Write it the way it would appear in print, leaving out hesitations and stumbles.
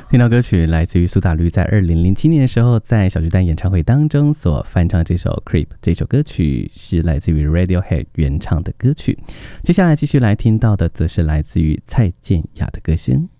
听到歌曲来自于苏打绿在2007年的时候在小巨蛋演唱会当中所翻唱这首 Creep， 这首歌曲是来自于 Radiohead 原唱的歌曲。接下来继续来听到的则是来自于蔡健雅的歌声。